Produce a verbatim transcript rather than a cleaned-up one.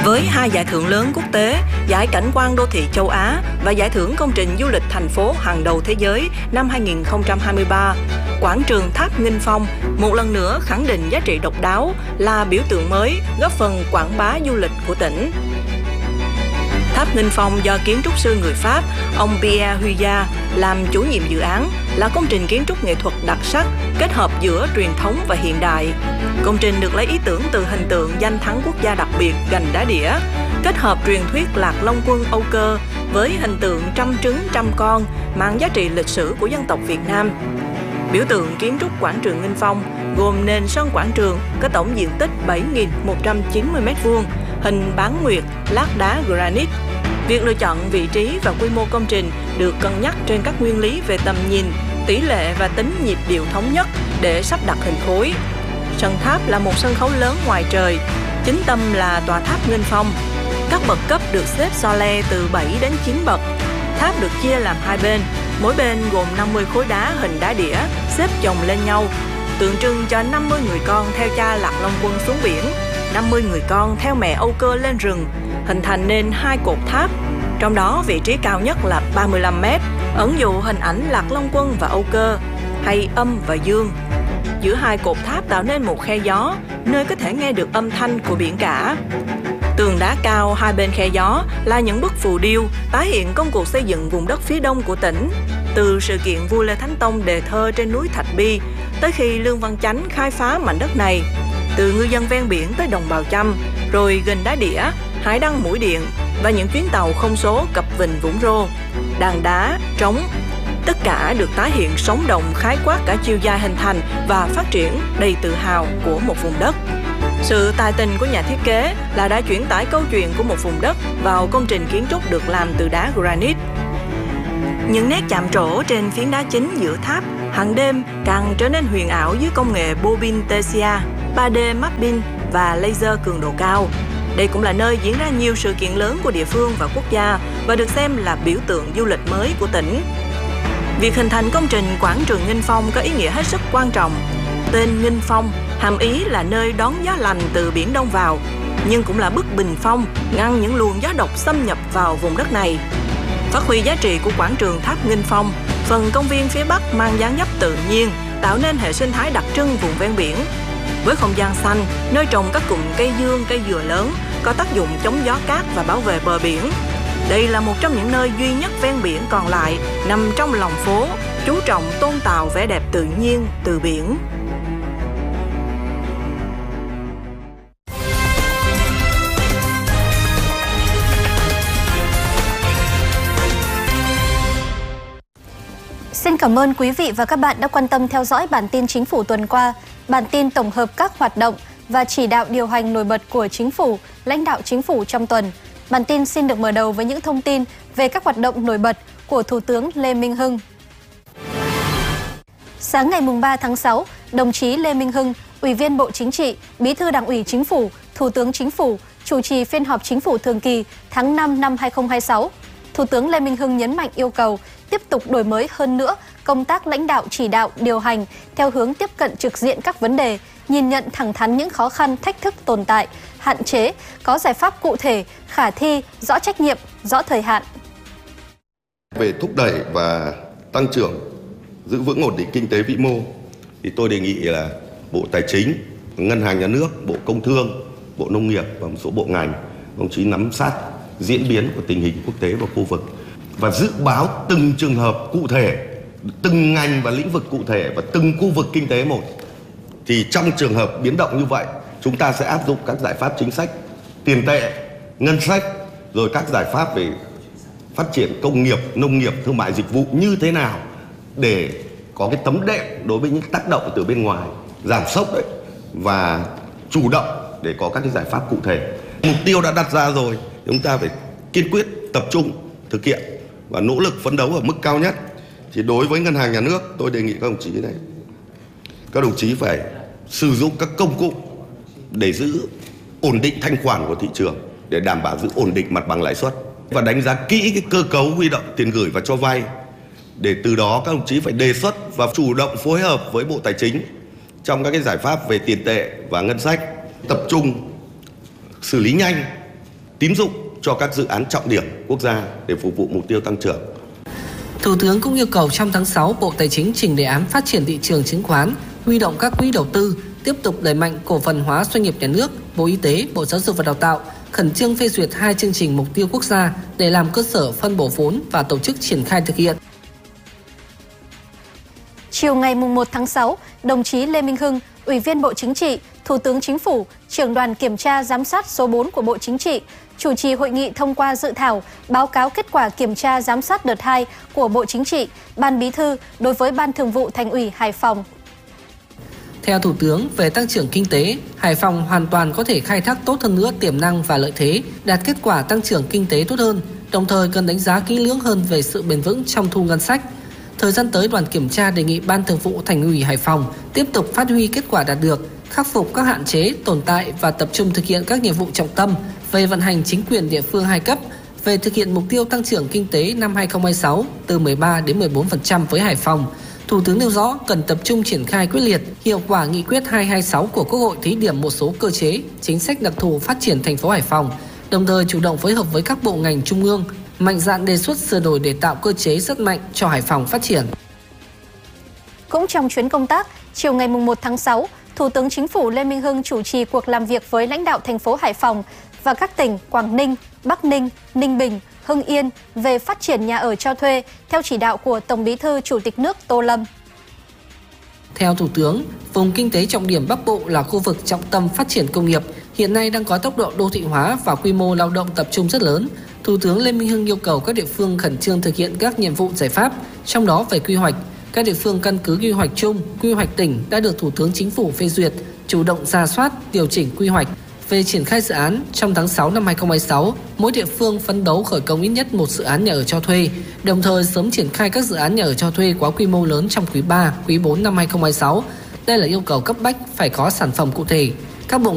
Với hai giải thưởng lớn quốc tế, giải cảnh quan đô thị châu Á và giải thưởng công trình du lịch thành phố hàng đầu thế giới năm hai nghìn không trăm hai mươi ba, quảng trường Tháp Nghinh Phong một lần nữa khẳng định giá trị độc đáo là biểu tượng mới góp phần quảng bá du lịch của tỉnh. Tháp Nghinh Phong do kiến trúc sư người Pháp, ông Pierre Huyat làm chủ nhiệm dự án, là công trình kiến trúc nghệ thuật đặc sắc kết hợp giữa truyền thống và hiện đại. Công trình được lấy ý tưởng từ hình tượng danh thắng quốc gia đặc biệt Gành Đá Đĩa, kết hợp truyền thuyết Lạc Long Quân Âu Cơ với hình tượng trăm trứng trăm con mang giá trị lịch sử của dân tộc Việt Nam. Biểu tượng kiến trúc quảng trường Nghinh Phong gồm nền sân quảng trường có tổng diện tích bảy nghìn một trăm chín mươi mét vuông, hình bán nguyệt, lát đá granite. Việc lựa chọn vị trí và quy mô công trình được cân nhắc trên các nguyên lý về tầm nhìn, tỷ lệ và tính nhịp điệu thống nhất để sắp đặt hình khối. Sân tháp là một sân khấu lớn ngoài trời, chính tâm là tòa tháp Nghinh Phong. Các bậc cấp được xếp so le từ bảy đến chín bậc. Tháp được chia làm hai bên, mỗi bên gồm năm mươi khối đá hình đá đĩa xếp chồng lên nhau, tượng trưng cho năm mươi người con theo cha Lạc Long Quân xuống biển, năm mươi người con theo mẹ Âu Cơ lên rừng, hình thành nên hai cột tháp. Trong đó vị trí cao nhất là ba mươi lăm mét, ẩn dụ hình ảnh Lạc Long Quân và Âu Cơ, hay âm và dương. Giữa hai cột tháp tạo nên một khe gió, nơi có thể nghe được âm thanh của biển cả. Tường đá cao hai bên khe gió là những bức phù điêu tái hiện công cuộc xây dựng vùng đất phía đông của tỉnh, từ sự kiện vua Lê Thánh Tông đề thơ trên núi Thạch Bi tới khi Lương Văn Chánh khai phá mảnh đất này, từ ngư dân ven biển tới đồng bào Chăm, rồi Gành Đá Đĩa, Hải Đăng Mũi Điện và những chuyến tàu không số cập Vịnh Vũng Rô, đàn đá, trống. Tất cả được tái hiện sống động khái quát cả chiều dài hình thành và phát triển đầy tự hào của một vùng đất. Sự tài tình của nhà thiết kế là đã chuyển tải câu chuyện của một vùng đất vào công trình kiến trúc được làm từ đá granite. Những nét chạm trổ trên phiến đá chính giữa tháp hàng đêm càng trở nên huyền ảo dưới công nghệ bobin Tessia, ba D mapping và laser cường độ cao. Đây cũng là nơi diễn ra nhiều sự kiện lớn của địa phương và quốc gia và được xem là biểu tượng du lịch mới của tỉnh. Việc hình thành công trình quảng trường Nghinh Phong có ý nghĩa hết sức quan trọng. Tên Nghinh Phong hàm ý là nơi đón gió lành từ biển Đông vào, nhưng cũng là bức bình phong ngăn những luồng gió độc xâm nhập vào vùng đất này. Phát huy giá trị của quảng trường Tháp Nghinh Phong, phần công viên phía Bắc mang dáng dấp tự nhiên, tạo nên hệ sinh thái đặc trưng vùng ven biển. Với không gian xanh, nơi trồng các cụm cây dương, cây dừa lớn có tác dụng chống gió cát và bảo vệ bờ biển. Đây là một trong những nơi duy nhất ven biển còn lại nằm trong lòng phố, chú trọng tôn tạo vẻ đẹp tự nhiên từ biển. Xin cảm ơn quý vị và các bạn đã quan tâm theo dõi bản tin Chính phủ tuần qua. Bản tin tổng hợp các hoạt động và chỉ đạo điều hành nổi bật của Chính phủ, lãnh đạo Chính phủ trong tuần. Bản tin xin được mở đầu với những thông tin về các hoạt động nổi bật của Thủ tướng Lê Minh Hưng. Sáng ngày ba tháng sáu, đồng chí Lê Minh Hưng, Ủy viên Bộ Chính trị, Bí thư Đảng ủy Chính phủ, Thủ tướng Chính phủ, chủ trì phiên họp Chính phủ thường kỳ tháng năm năm hai nghìn không trăm hai mươi sáu. Thủ tướng Lê Minh Hưng nhấn mạnh yêu cầu tiếp tục đổi mới hơn nữa công tác lãnh đạo chỉ đạo, điều hành theo hướng tiếp cận trực diện các vấn đề, nhìn nhận thẳng thắn những khó khăn, thách thức tồn tại, hạn chế, có giải pháp cụ thể, khả thi, rõ trách nhiệm, rõ thời hạn. Về thúc đẩy và tăng trưởng, giữ vững ổn định kinh tế vĩ mô, thì tôi đề nghị là Bộ Tài chính, Ngân hàng Nhà nước, Bộ Công Thương, Bộ Nông nghiệp và một số bộ ngành, đồng chí nắm sát diễn biến của tình hình quốc tế và khu vực và dự báo từng trường hợp cụ thể, từng ngành và lĩnh vực cụ thể và từng khu vực kinh tế một. Thì trong trường hợp biến động như vậy, chúng ta sẽ áp dụng các giải pháp chính sách, tiền tệ, ngân sách, rồi các giải pháp về phát triển công nghiệp, nông nghiệp, thương mại dịch vụ như thế nào để có cái tấm đệm đối với những tác động từ bên ngoài, giảm sốc đấy, và chủ động để có các cái giải pháp cụ thể. Mục tiêu đã đặt ra rồi, chúng ta phải kiên quyết tập trung thực hiện và nỗ lực phấn đấu ở mức cao nhất. Thì đối với Ngân hàng Nhà nước, tôi đề nghị các đồng chí này, các đồng chí phải sử dụng các công cụ để giữ ổn định thanh khoản của thị trường, để đảm bảo giữ ổn định mặt bằng lãi suất và đánh giá kỹ cái cơ cấu huy động tiền gửi và cho vay, để từ đó các đồng chí phải đề xuất và chủ động phối hợp với Bộ Tài chính trong các cái giải pháp về tiền tệ và ngân sách, tập trung xử lý nhanh tín dụng cho các dự án trọng điểm quốc gia để phục vụ mục tiêu tăng trưởng. Thủ tướng cũng yêu cầu trong tháng sáu, Bộ Tài chính trình đề án phát triển thị trường chứng khoán, huy động các quỹ đầu tư, tiếp tục đẩy mạnh cổ phần hóa doanh nghiệp nhà nước. Bộ Y tế, Bộ Giáo dục và Đào tạo khẩn trương phê duyệt hai chương trình mục tiêu quốc gia để làm cơ sở phân bổ vốn và tổ chức triển khai thực hiện. Chiều ngày mùng một tháng sáu, đồng chí Lê Minh Hưng, Ủy viên Bộ Chính trị, Thủ tướng Chính phủ, Trưởng đoàn Kiểm tra Giám sát số bốn của Bộ Chính trị, chủ trì hội nghị thông qua dự thảo báo cáo kết quả kiểm tra giám sát đợt hai của Bộ Chính trị, Ban Bí thư đối với Ban Thường vụ Thành ủy Hải Phòng. Theo Thủ tướng, về tăng trưởng kinh tế, Hải Phòng hoàn toàn có thể khai thác tốt hơn nữa tiềm năng và lợi thế, đạt kết quả tăng trưởng kinh tế tốt hơn, đồng thời cần đánh giá kỹ lưỡng hơn về sự bền vững trong thu ngân sách. Thời gian tới, đoàn kiểm tra đề nghị Ban Thường vụ Thành ủy Hải Phòng tiếp tục phát huy kết quả đạt được, khắc phục các hạn chế, tồn tại và tập trung thực hiện các nhiệm vụ trọng tâm về vận hành chính quyền địa phương hai cấp, về thực hiện mục tiêu tăng trưởng kinh tế năm hai không hai sáu từ mười ba đến mười bốn phần trăm với Hải Phòng. Thủ tướng nêu rõ cần tập trung triển khai quyết liệt, hiệu quả nghị quyết hai hai sáu của Quốc hội thí điểm một số cơ chế, chính sách đặc thù phát triển thành phố Hải Phòng, đồng thời chủ động phối hợp với các bộ ngành trung ương, mạnh dạn đề xuất sửa đổi để tạo cơ chế rất mạnh cho Hải Phòng phát triển. Cũng trong chuyến công tác, chiều ngày mùng một tháng sáu, Thủ tướng Chính phủ Lê Minh Hưng chủ trì cuộc làm việc với lãnh đạo thành phố Hải Phòng và các tỉnh Quảng Ninh, Bắc Ninh, Ninh Bình, Hưng Yên về phát triển nhà ở cho thuê theo chỉ đạo của Tổng Bí thư Chủ tịch nước Tô Lâm. Theo Thủ tướng, vùng kinh tế trọng điểm Bắc Bộ là khu vực trọng tâm phát triển công nghiệp, hiện nay đang có tốc độ đô thị hóa và quy mô lao động tập trung rất lớn. Thủ tướng Lê Minh Hưng yêu cầu các địa phương khẩn trương thực hiện các nhiệm vụ giải pháp, trong đó về quy hoạch. Các địa phương căn cứ quy hoạch chung, quy hoạch tỉnh đã được Thủ tướng Chính phủ phê duyệt, chủ động rà soát, điều chỉnh quy hoạch. Về triển khai dự án, trong tháng sáu năm hai không hai sáu, mỗi địa phương phấn đấu khởi công ít nhất một dự án nhà ở cho thuê, đồng thời sớm triển khai các dự án nhà ở cho thuê có quy mô lớn trong quý ba, quý bốn năm hai không hai sáu. Đây là yêu cầu cấp bách, phải có sản phẩm cụ thể. Các bộ